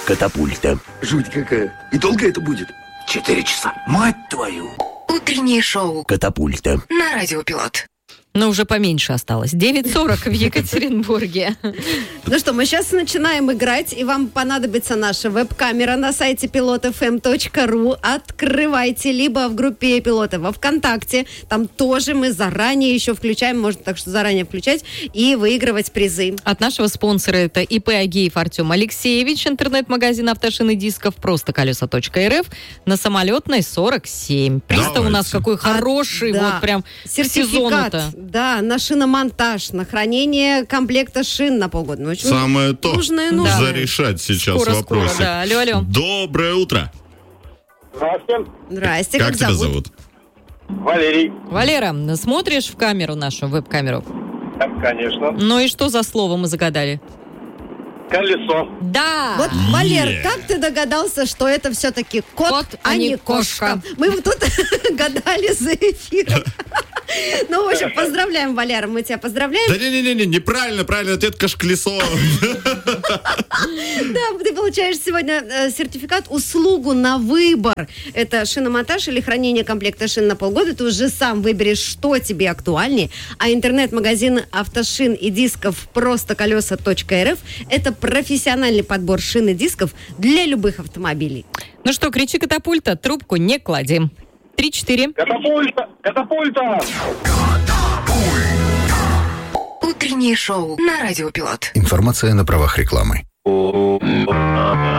Катапульта. Жуть какая. И долго это будет? 4 часа. Мать твою. Утреннее шоу Катапульта. на Радио Пилот. Но уже поменьше осталось. 9:40 в Екатеринбурге. Ну что, мы сейчас начинаем играть, и вам понадобится наша веб-камера на сайте pilotfm.ru. Открывайте, либо в группе Пилоты во ВКонтакте. Там тоже мы заранее еще включаем, можно так что заранее включать и выигрывать призы. От нашего спонсора это ИП Агеев Артем Алексеевич, интернет-магазин автошин и дисков, просто колеса.рф, на Самолетной 47. Приз-то у нас какой хороший, да. Вот прям сертификат, сезону-то. да, на шиномонтаж, на хранение комплекта шин на полгода. Ну, в общем, Самое то. нужное. Зарешать сейчас вопросы. Да. Алло. Доброе утро. Здравствуйте. Здрасте, Как тебя зовут? Валерий. Валера, смотришь в камеру нашу, веб-камеру? Да, конечно. Ну и что за слово мы загадали? Колесо. Да! Вот, Валер, как ты догадался, что это все-таки кот, а не кошка? Мы вот тут гадали за эфиром. Ну, в общем, поздравляем, Валера, мы тебя поздравляем. Да не-не-не, неправильно, правильный ответ колесо. Да, ты получаешь сегодня сертификат, услугу на выбор. Это шиномонтаж или хранение комплекта шин на полгода. Ты уже сам выберешь, что тебе актуальнее. А интернет-магазин автошин и дисков просто колеса.рф – это профессиональный подбор шин и дисков для любых автомобилей. Ну что, кричи катапульта, трубку не клади. 3-4. Катапульта! Катапульта! Утреннее шоу на Радио Пилот. Информация на правах рекламы.